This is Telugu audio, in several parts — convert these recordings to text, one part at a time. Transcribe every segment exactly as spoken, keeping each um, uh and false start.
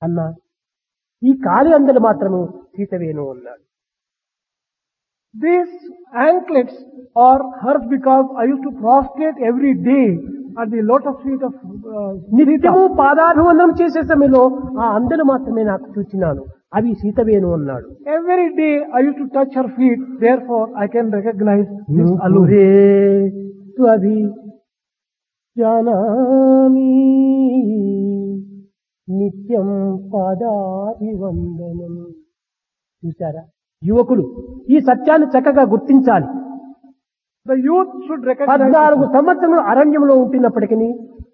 అన్నా ఈ కాలి అందలు మాత్రము సీతవేను అన్నాడు. These anklets are hers because I used to prostrate every day at the lotus feet of uh, నిత్యము పాదాభివందనం చేసే సమయంలో ఆ అందలు మాత్రమే నాకు చూచినాను, అవి సీతవేను అన్నాడు. Every day I used to touch her feet, therefore I can recognize this allure. నూపురే త్వభి జానామి నిత్యం పాదాభివందనం. చూసారా యువకులు ఈ సత్యాన్ని చక్కగా గుర్తించాలి. The youth should recognize పద్నాలుగు సంవత్సరములు అరణ్యంలో ఉంటున్నప్పటికీ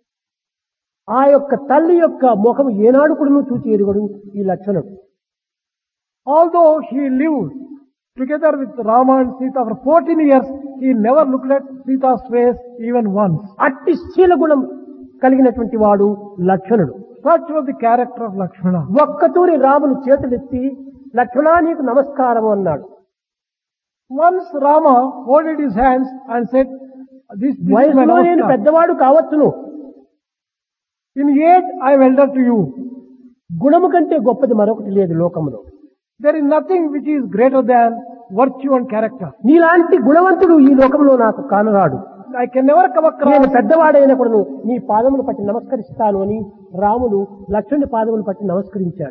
ఆ యొక్క తల్లి యొక్క ముఖం ఏనాడు కూడా చూచి ఎరుగడు ఈ లక్షణుడు. although he lived together with Rama and Sita for fourteen years, he never looked at Sita's face even once. అట్టి శీల గుణం కలిగినటువంటి వాడు లక్షణుడు. Such was the character of Lakshmana. ఒక్కతూరి రాములు చేతులెత్తి లక్ష్మణా నీకు నమస్కారం అన్నాడు. Once Rama folded his hands and said, this, this is my వయసులో నేను namaskar. పెద్దవాడు కావచ్చును, In age I am elder to you. గుణము కంటే గొప్పది మరొకటి లేదు లోకములో. There is nothing which is greater than virtue and character. నీలాంటి గుణవంతుడు ఈ లోకంలో నాకు కానరాడు. I can never come across. నేను పెద్దవాడైనప్పుడు నీ పాదములు పట్టి నమస్కరిస్తాను అని రాముడు లక్ష్మణుడి పాదములు పట్టి నమస్కరించాడు.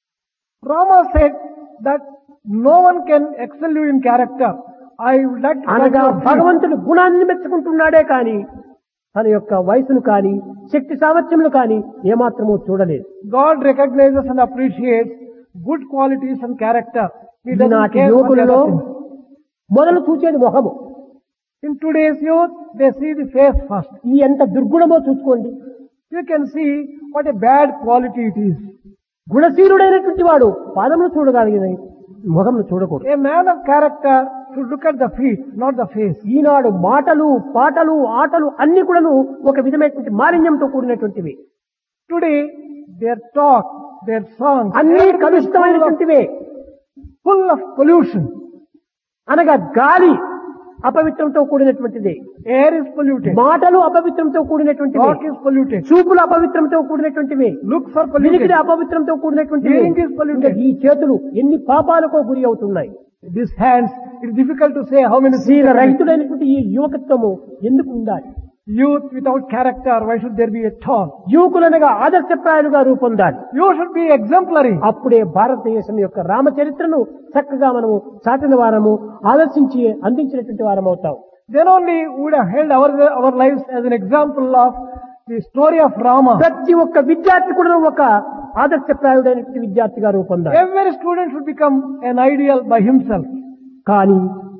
Rama said that no one can excel you in character. I would like to అనగా touch your feet. భగవంతుడు గుణాన్ని మెచ్చుకుంటున్నాడే కాని తన యొక్క వయసును కాని శక్తి సామర్థ్యములు కాని ఏమాత్రమూ చూడలేదు. God recognizes and appreciates good qualities and character. He doesn't ఈనాటి care what the యువకులలో other things. మొదలు చూచేది మొహము. In today's youth, they see the face first. ఈ ఎంత దుర్గుణమో చూసుకోండి. You can see what a bad quality it is. గుణశీలుడైనటువంటి వాడు పాదములు చూడగలిగిన ముఖమును చూడకూడదు. A man of character should look at the feet, not the face. ఈనాడు మాటలు పాటలు ఆటలు అన్ని కూడాను ఒక విధమైనటువంటి మాలిన్యంతో కూడినటువంటివి. Today, their talk, their songs, అన్ని everything is full of, కలుషితమైనటువంటివే. full of pollution. అనగా గాలి అపవిత్రంతో కూడినటువంటిది, Air is polluted. మాటలు అపవిత్రంతో కూడినటువంటివి, Talk is polluted. చూపులు అపవిత్రంతో కూడినటువంటివి, Looks are polluted. వినికిడి అపవిత్రంతో కూడినటువంటివి. Hearing is polluted. ఇంకా ఈ చేతులు ఎన్ని పాపాలకో గురి అవుతున్నాయి. These hands, it is difficult to say how many శీల sins are committed. రహితుడైనటువంటి ఈ యువకత్వము ఎందుకు ఉండాలి? Youth without character, why should there be at all? యువకులనగా ఆదర్శప్రాయాలుగా రూపొందాలి. You should be exemplary. అప్పుడే భారతదేశం యొక్క రామచరిత్రను చక్కగా మనము చాటిన వారము ఆదర్శించి అందించినటువంటి వారం అవుతాం. Then only we would have held our, our lives as an example of the story of Rama. ప్రతి ఒక్క విద్యార్థి కూడా ఒక ఆదర్శప్రాయుడైనటువంటి విద్యార్థిగా రూపొందాలి. Every student should become an ideal by himself. కానీ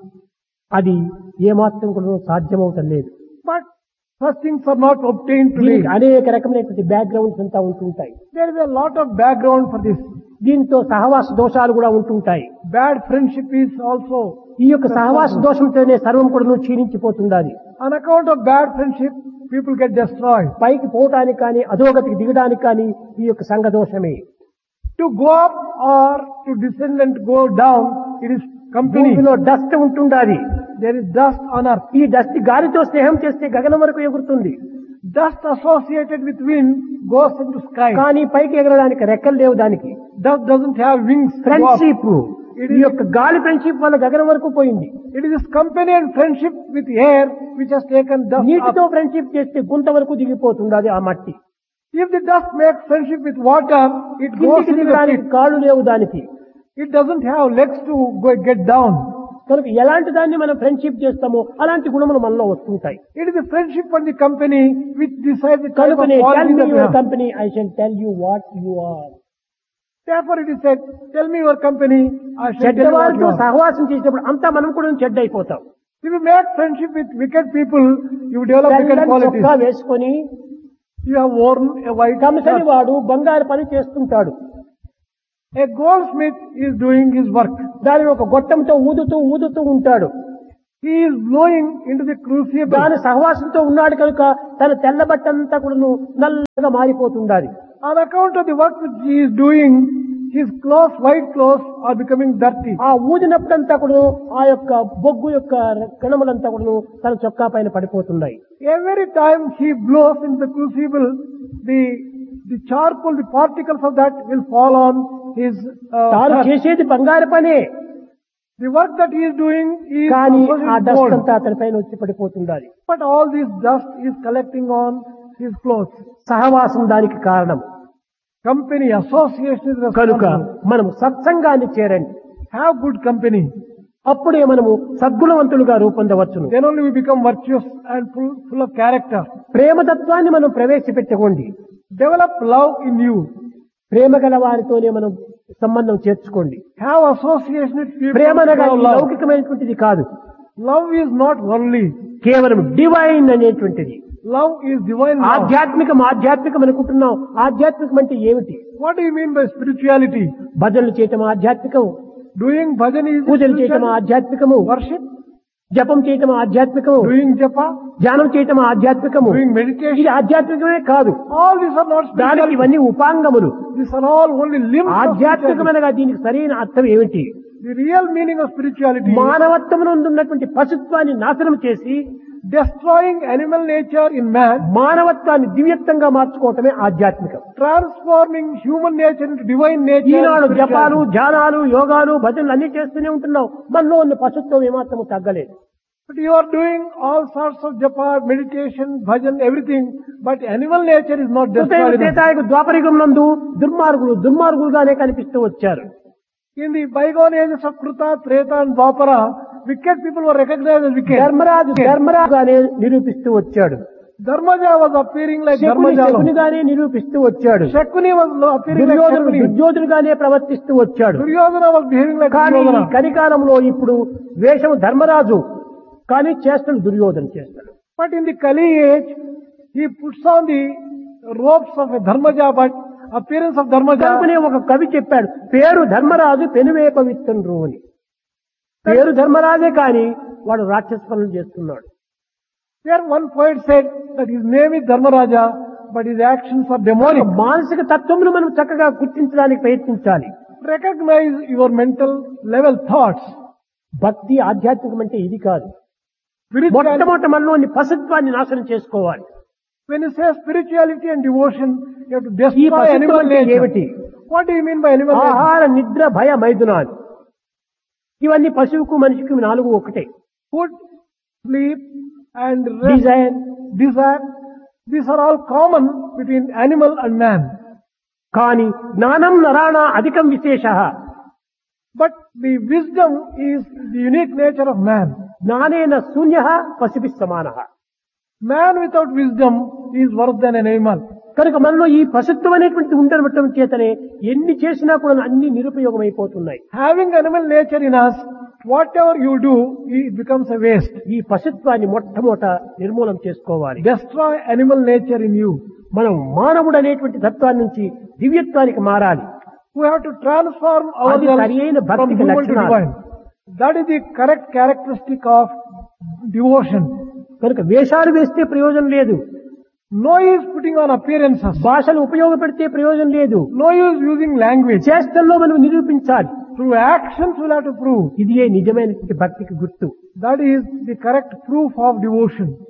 అది ఏమాత్రం కూడా సాధ్యమవటం లేదు. But such things are not obtained today. దీనికి అనేక రకమైనటువంటి బ్యాక్గ్రౌండ్స్ అంతా ఉంటుంటాయి. There is a lot of background for this. దీంతో సహవాస దోషాలు కూడా ఉంటుంటాయి. Bad friendship is also. ఈ యొక్క సహవాస దోషంతోనే సర్వం కూడా క్షీణించిపోతుండాలి. On account of bad friendship, people get destroyed. పైకి పోవటానికి కానీ అధోగతికి దిగడానికి కానీ ఈ యొక్క సంఘ దోషమే. To go up or to descend and go down, it is company. భూమిలో డస్ట్ ఉంటుండాలి. There is dust on earth. ఈ డస్ట్ గాలితో స్నేహం చేస్తే గగనం వరకు ఎగురుతుంది. Dust associated with wind goes into sky. కానీ పైకి ఎగరడానికి రెక్కలు లేవు దానికి. Dust doesn't have wings. to go up. Friendship ఈ యొక్క గాలి ఫ్రెండ్షిప్ వల్ల గగనం వరకు పోయింది. It is this company and friendship with air which has taken dust నీటితో up. ఫ్రెండ్షిప్ చేస్తే గుంత వరకు దిగిపోతుంది అది ఆ మట్టి. If the dust makes friendship with water, it goes కిందికి into the దిగడానికి pit. కాళ్ళు లేవు దానికి. It doesn't have legs to go get down. కనుక ఎలాంటి దాన్ని మనం ఫ్రెండ్షిప్ చేస్తామో అలాంటి గుణములు మనలో వస్తుంటాయి. It is the friendship and the company which decides the type of కనుకనే tell quality me that we your have. Company I shall tell you what you are. Therefore it is said, tell me your company, I shall tell you what చెడ్డవారితో you are. సహవాసం చేసినప్పుడు అంతా మనం కూడా చెడ్డ అయిపోతాం. If you make friendship with wicked people, you develop wicked తెల్లని qualities. చొక్కా వేసుకొని You have worn a white కమిసరి shirt. వాడు బంగారు పని చేస్తుంటాడు. A goldsmith is doing his work. దానిని ఒక గొట్టంతో ఊదుతూ ఊదుతూ ఉంటాడు. He is blowing into the crucible. దాని సహవాసంతో ఉన్నాడు కనుక తన తెల్ల బట్టంతా కూడా నల్లగా మారిపోతుండాలి. On account of the work which he is doing, his clothes, white clothes, are becoming dirty. ఆ ఊదినప్పుడంతా కూడా ఆ యొక్క బొగ్గు యొక్క కణములంతా కూడా తన చొక్కా పైన పడిపోతున్నాయి. Every time he blows into the crucible, the the charcoal, the particles of that will fall on his uh, తాను shirt. చేసేది బంగారు పనే, The work that he is doing is కానీ also ఆ his డస్ట్ gold. అంతా అతని పైన వచ్చి పడిపోతుండాలి. But all this dust is collecting on his clothes. సహవాసం దానికి కారణం. Company, association is కనుక responsible. మనం సత్సంగాన్ని చేరండి, Have good company. అప్పుడే మనము సద్గుణవంతులుగా రూపొందవచ్చును. Then only we become virtuous and full, full of character. ప్రేమతత్వాన్ని మనం ప్రవేశపెట్టుకోండి. Develop love in you. ప్రేమ గల వారితోనే మనం సంబంధం చేర్చుకోండి. Have association with people. Prema who అనగా have ఈ love. లౌకికమైనటువంటిది కాదు, Love is not worldly. కేవలం డివైన్ అనేటువంటిది. Love is divine love. ఆధ్యాత్మికం ఆధ్యాత్మికం అనుకుంటున్నాం. ఆధ్యాత్మికం అంటే ఏమిటి? What do you mean by spirituality? భజనలు చేయటం ఆధ్యాత్మికం, Doing bhajan is పూజలు చేయటం spirituality. ఆధ్యాత్మికము, Worship, జపం చేయటం ఆధ్యాత్మికము, doing japa, ధ్యానం చేయటం ఆధ్యాత్మికము. doing ఇది meditation. ఆధ్యాత్మికమే కాదు, All these are not దానికి spirituality. ఇవన్నీ ఉపాంగములు. These are all only limbs of spirituality. ఆధ్యాత్మికమనగా దీనికి సరైన అర్థం ఏమిటి? The real meaning of spirituality is మానవత్వమునందు ఉన్నటువంటి పశుత్వాన్ని నాశనం చేసి destroying animal nature in man, మానవత్వాన్ని దివ్యత్వంగా మార్చుకోవటమే ఆధ్యాత్మికం. transforming human nature into divine nature. Eenadu is జపాలు, spirituality. ధ్యానాలు, యోగాలు, భజనలు అన్ని చేస్తూనే ఉంటున్నాం. మనలో ఉన్న పశుత్వం ఏమాత్రము తగ్గలేదు. But you are doing all sorts of japa, meditation, bhajan, everything, but animal nature is not కృతయుగ, destroyed. enough. త్రేతాయుగ, ద్వాపరయుగం నందు దుర్మార్గులు దుర్మార్గులుగానే కనిపిస్తూ వచ్చారు. In the bygone ages of Kruta, Treta and Dwapara, wicked people were recognized as wicked. Dharmaraju Wicked. ధర్మరాజుగానే నిరూపిస్తూ వచ్చాడు. Dharmaja was appearing like Shakuni Dharmajalam. శకునిగానే నిరూపిస్తూ వచ్చాడు. Shakuni was lo- appearing like దుర్యోధనుడు Shakuni. దుర్యోధనుగానే ప్రవర్తిస్తూ వచ్చాడు. Duryodhana was behaving like కానీ ఈ Duryodhana. కలికాలంలో ఇప్పుడు వేషం ధర్మరాజు, కానీ చేష్టలు దుర్యోధన చేస్తాడు. But in the Kali age, he puts on the robes of a Dharmaja, but appearance of Dharmaja. కనుకనే ఒక కవి చెప్పాడు, పేరు ధర్మరాజు పెనువేప విత్తండ్రు అని. పేరు ధర్మరాజే కానీ వాడు రాక్షస పనులు చేస్తున్నాడు. There one poet said that his name is Dharmaraja, but his actions are demonic. మానసిక తత్వమును మనం చక్కగా గుర్తించడానికి ప్రయత్నించాలి. Recognize your mental level thoughts. భక్తి ఆధ్యాత్మికం అంటే ఇది కాదు. Spirituality, మొట్టమొదట మనలోని పశుత్వాన్ని నాశనం చేసుకోవాలి. when you say spirituality and devotion, you have to ఈ destroy పశుత్వం animal అంటే nature. ఏమిటి? What do you mean by animal nature? ఆహార, నిద్ర, భయ, మైదునాలు, ఇవన్నీ పశువుకు మనిషికి నాలుగు ఒకటే. Food, sleep, and rest, Dzire, desire. These are all common between animal and man. కానీ జ్ఞానం నరాణ అధికం విశేష. But the wisdom is the unique nature of man. జ్ఞానేన శూన్య పశుభి సమాన. Man without wisdom is worse than an animal. కనుక మనలో ఈ పశుత్వం అనేటువంటి ఉండటం చేతనే ఎన్ని చేసినా కూడా అన్ని నిరుపయోగం అయిపోతున్నాయి. Having animal nature in us, whatever you do, it becomes a waste. ఈ పశుత్వాన్ని మొట్టమొదట నిర్మూలన చేసుకోవాలి. Destroy animal nature in you. మనం మానవుడు అనేటువంటి తత్వాన్ని నుంచి దివ్యత్వానికి మారాలి. We have to transform అది సరియైన ourselves from భక్తికి human to లక్షణాలు. divine. That is the correct characteristic of devotion. కనుక వేషాలు వేస్తే ప్రయోజనం లేదు, No use putting on appearances. భాషను ఉపయోగపెడితే ప్రయోజనం లేదు. No use using language. చేష్టల్లో మనం నిరూపించాలి. Through actions we'll have to prove. ఇది నిజమైనటువంటి భక్తికి గుర్తు. That is the correct proof of devotion.